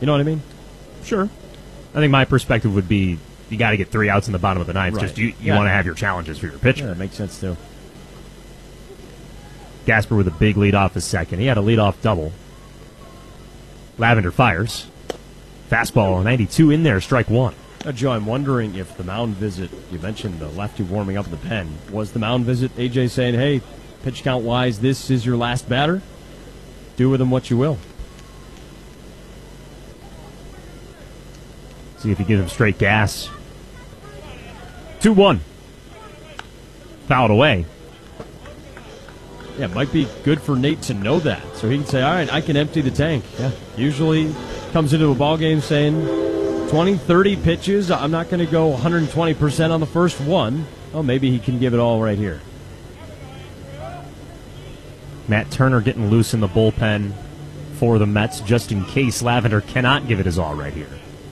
You know what I mean? Sure. I think my perspective would be you got to get 3 outs in the bottom of the ninth. Right. Just you want to have your challenges for your pitcher. Yeah, that makes sense, too. Gasper with a big lead off his second. He had a leadoff double. Lavender fires. Fastball 92 in there, strike one. Joe, I'm wondering if the mound visit, you mentioned the lefty warming up in the pen, was the mound visit AJ saying, hey, pitch count-wise, this is your last batter? Do with him what you will. See if he gives him straight gas. 2-1. Fouled away. Yeah, it might be good for Nate to know that, so he can say, all right, I can empty the tank. Yeah. Usually comes into a ball game saying 20, 30 pitches. I'm not going to go 120% on the first one. Oh, maybe he can give it all right here. Matt Turner getting loose in the bullpen for the Mets just in case Lavender cannot give it his all right here.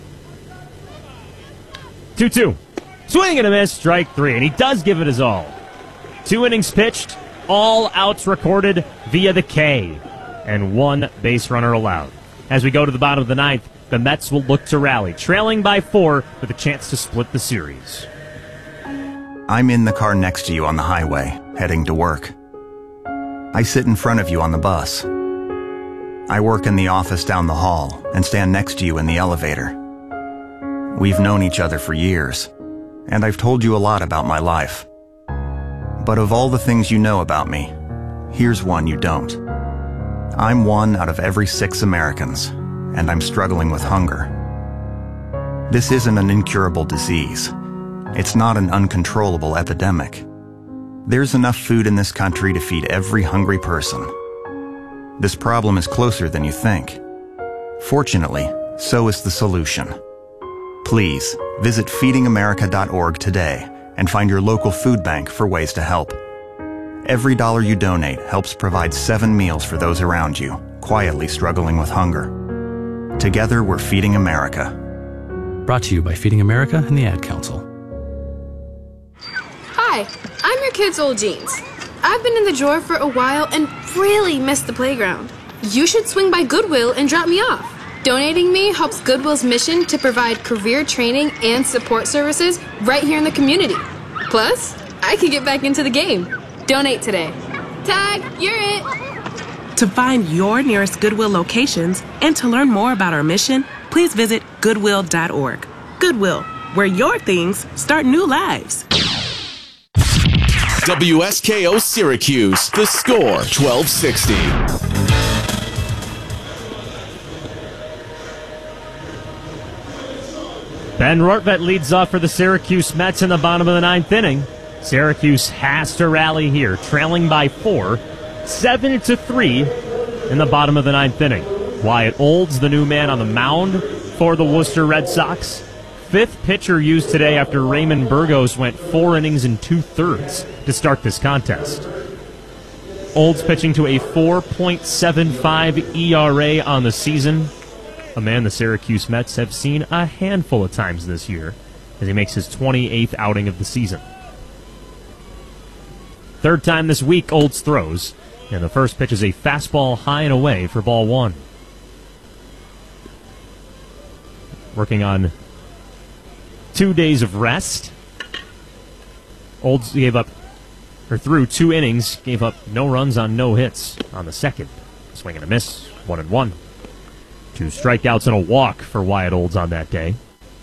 2-2. Swing and a miss, strike three, and he does give it his all. 2 innings pitched, all outs recorded via the K, and 1 base runner allowed. As we go to the bottom of the ninth, the Mets will look to rally, trailing by 4 with a chance to split the series. I'm in the car next to you on the highway, heading to work. I sit in front of you on the bus. I work in the office down the hall and stand next to you in the elevator. We've known each other for years, and I've told you a lot about my life. But of all the things you know about me, here's one you don't. I'm 1 out of every 6 Americans, and I'm struggling with hunger. This isn't an incurable disease. It's not an uncontrollable epidemic. There's enough food in this country to feed every hungry person. This problem is closer than you think. Fortunately, so is the solution. Please visit feedingamerica.org today and find your local food bank for ways to help. Every dollar you donate helps provide 7 meals for those around you, quietly struggling with hunger. Together, we're Feeding America. Brought to you by Feeding America and the Ad Council. Hi, I'm your kid's old jeans. I've been in the drawer for a while and really missed the playground. You should swing by Goodwill and drop me off. Donating me helps Goodwill's mission to provide career training and support services right here in the community. Plus, I can get back into the game. Donate today. Tag, you're it. To find your nearest Goodwill locations and to learn more about our mission, please visit goodwill.org. Goodwill, where your things start new lives. WSKO Syracuse, the score 1260. Ben Rortvedt leads off for the Syracuse Mets in the bottom of the 9th inning. Syracuse has to rally here, trailing by 4, 7-3 in the bottom of the 9th inning. Wyatt Olds, the new man on the mound for the Worcester Red Sox. 5th pitcher used today after Raymond Burgos went 4 innings and 2/3 to start this contest. Olds pitching to a 4.75 ERA on the season. A man the Syracuse Mets have seen a handful of times this year as he makes his 28th outing of the season. 3rd time this week Olds throws, and the first pitch is a fastball high and away for ball 1. Working on 2 days of rest. Olds threw 2 innings, gave up no runs on no hits on the second. Swing and a miss, 1-1. 2 strikeouts and a walk for Wyatt Olds on that day.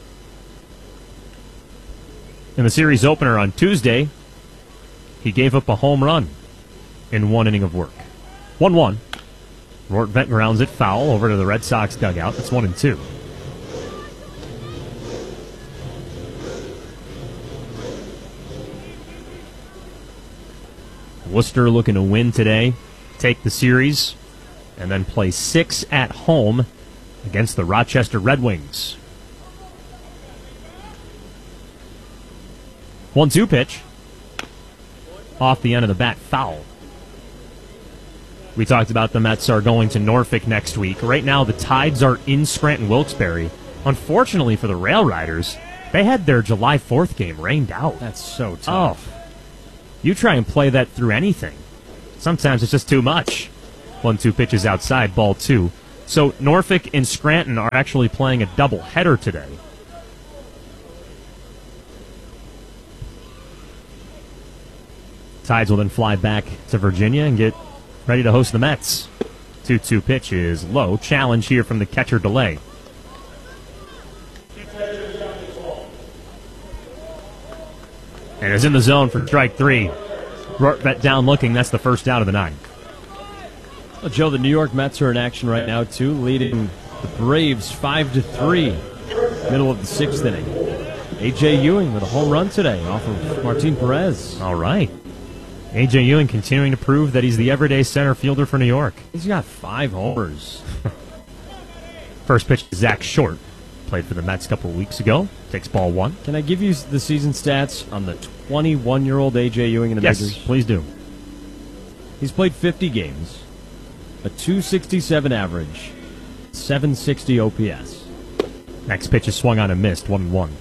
In the series opener on Tuesday, he gave up a home run in 1 inning of work. 1-1. Rortvedt grounds it foul over to the Red Sox dugout. It's 1-2. Worcester looking to win today, take the series, and then play 6 at home against the Rochester Red Wings. 1-2 pitch. Off the end of the bat, foul. We talked about the Mets are going to Norfolk next week. Right now, the Tides are in Scranton-Wilkes-Barre. Unfortunately for the Rail Riders, they had their July 4th game rained out. That's so tough. Oh. You try and play that through anything. Sometimes it's just too much. 1-2 pitches outside, ball 2. So Norfolk and Scranton are actually playing a doubleheader today. Tides will then fly back to Virginia and get ready to host the Mets. 2-2 pitch is low. Challenge here from the catcher Delay. And is in the zone for strike 3. Rortvedt down looking. That's the first out of the 9. Well, Joe, the New York Mets are in action right now, too, leading the Braves 5-3, middle of the 6th inning. A.J. Ewing with a home run today off of Martin Perez. All right. A.J. Ewing continuing to prove that he's the everyday center fielder for New York. He's got 5 homers. First pitch, Zach Short. Played for the Mets a couple of weeks ago. Takes ball 1. Can I give you the season stats on the 21-year-old A.J. Ewing in the majors? Yes, please do. He's played 50 games, a 267 average, 760 OPS. Next pitch is swung on and missed, 1-1.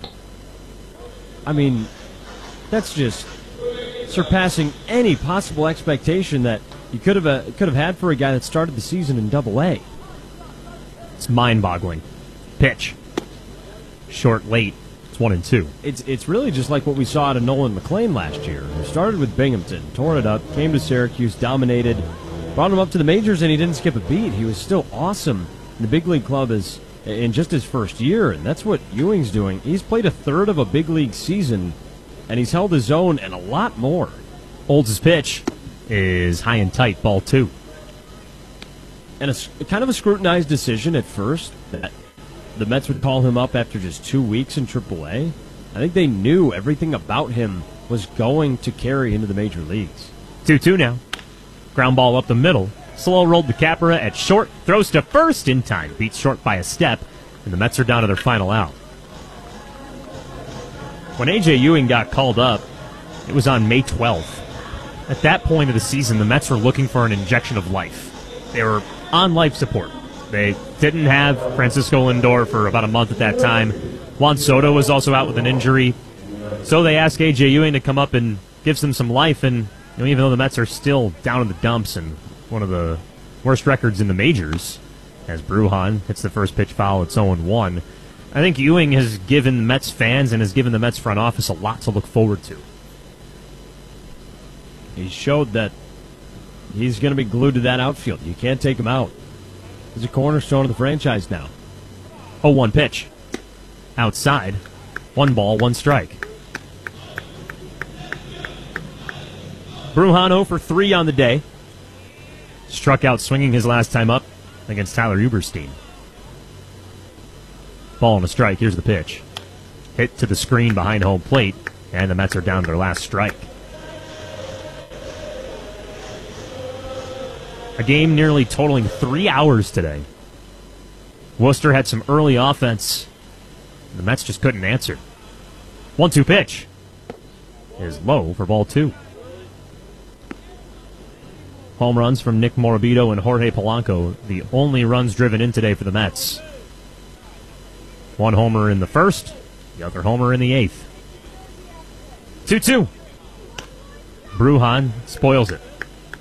I mean, that's just surpassing any possible expectation that you could have had for a guy that started the season in Double-A. It's mind-boggling. Pitch. Short late. It's 1-2. It's really just like what we saw out of Nolan McLean last year. He started with Binghamton, tore it up, came to Syracuse, dominated, brought him up to the majors, and he didn't skip a beat. He was still awesome in the big league club in just his first year, and that's what Ewing's doing. He's played a third of a big league season, and he's held his own and a lot more. Olds' pitch is high and tight, ball 2. And a kind of a scrutinized decision at first that the Mets would call him up after just 2 weeks in AAA. I think they knew everything about him was going to carry into the major leagues. 2-2 now. Ground ball up the middle. Slow rolled the Capra at short. Throws to first in time. Beats short by a step. And the Mets are down to their final out. When A.J. Ewing got called up, it was on May 12th. At that point of the season, the Mets were looking for an injection of life. They were on life support. They didn't have Francisco Lindor for about a month at that time. Juan Soto was also out with an injury. So they asked A.J. Ewing to come up and give them some life. And even though the Mets are still down in the dumps and one of the worst records in the majors, as Brujan hits the first pitch foul, it's 0-1. I think Ewing has given Mets fans and has given the Mets front office a lot to look forward to. He showed that he's going to be glued to that outfield. You can't take him out. He's a cornerstone of the franchise now. 0-1 pitch. Outside. 1 ball, 1 strike. Brujan 0 for 3 on the day. Struck out swinging his last time up against Tyler Uberstein. Ball and a strike. Here's the pitch. Hit to the screen behind home plate, and the Mets are down to their last strike. A game nearly totaling 3 hours today. Worcester had some early offense. The Mets just couldn't answer. 1-2 pitch is low for ball 2. Home runs from Nick Morabito and Jorge Polanco, the only runs driven in today for the Mets. 1 homer in the first, the other homer in the 8th. 2-2. Brujan spoils it.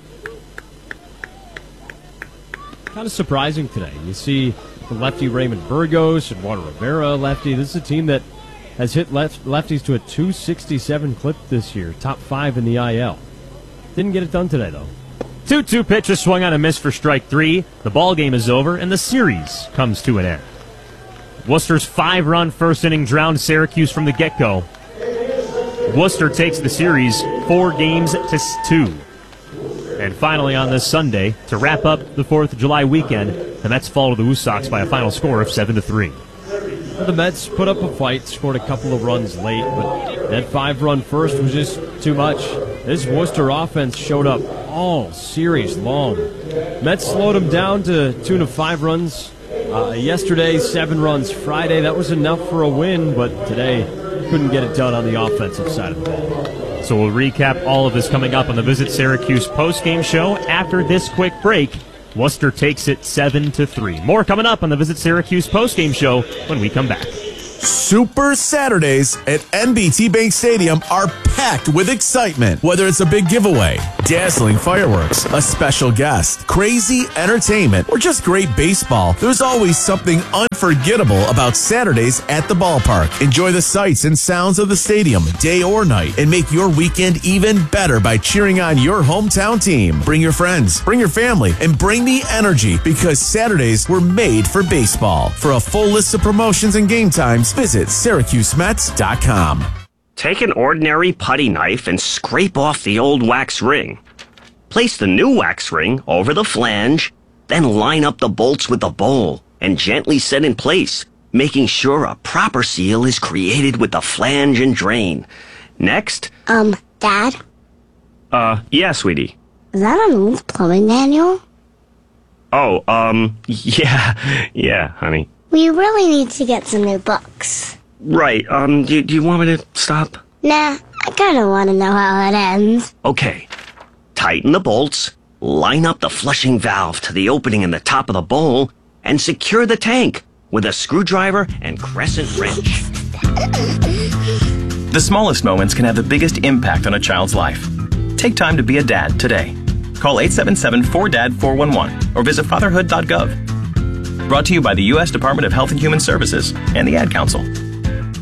Kind of surprising today. You see the lefty Raymond Burgos and Juan Rivera lefty. This is a team that has hit lefties to a 267 clip this year, top 5 in the IL. Didn't get it done today, though. 2-2 pitch is swung on and missed for strike 3. The ball game is over, and the series comes to an end. Worcester's 5-run first inning drowned Syracuse from the get-go. Worcester takes the series 4-2. And finally on this Sunday, to wrap up the 4th of July weekend, the Mets fall to the Woo Sox by a final score of 7-3. The Mets put up a fight, scored a couple of runs late, but that 5-run first was just too much. This Worcester offense showed up all series long. Mets slowed them down to tune of 5 runs yesterday, 7 runs Friday. That was enough for a win, but today couldn't get it done on the offensive side of the ball. So we'll recap all of this coming up on the Visit Syracuse postgame show after this quick break. Worcester takes it 7-3. More coming up on the Visit Syracuse postgame show when we come back. Super Saturdays at NBT Bank Stadium are packed with excitement. Whether it's a big giveaway, dazzling fireworks, a special guest, crazy entertainment, or just great baseball, there's always something unforgettable about Saturdays at the ballpark. Enjoy the sights and sounds of the stadium, day or night, and make your weekend even better by cheering on your hometown team. Bring your friends, bring your family, and bring the energy, because Saturdays were made for baseball. For a full list of promotions and game times, visit SyracuseMets.com. Take an ordinary putty knife and scrape off the old wax ring. Place the new wax ring over the flange, then line up the bolts with the bowl and gently set in place, making sure a proper seal is created with the flange and drain. Next. Dad? Yeah, sweetie. Is that an old plumbing manual? Oh, yeah, honey. We really need to get some new books. Right, do you want me to stop? Nah, I kinda wanna know how it ends. Okay. Tighten the bolts, line up the flushing valve to the opening in the top of the bowl, and secure the tank with a screwdriver and crescent wrench. The smallest moments can have the biggest impact on a child's life. Take time to be a dad today. Call 877-4DAD-411 or visit fatherhood.gov. Brought to you by the U.S. Department of Health and Human Services and the Ad Council.